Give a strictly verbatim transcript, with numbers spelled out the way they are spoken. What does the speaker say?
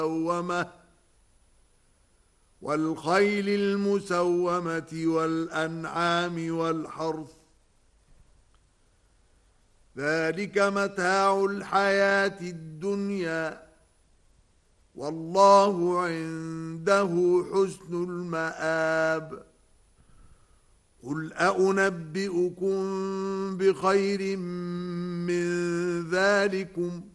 المسومة والخيل المسومة والأنعام والحرث ذلك متاع الحياة الدنيا والله عنده حسن المآب قل أنبئكم بخير من ذلكم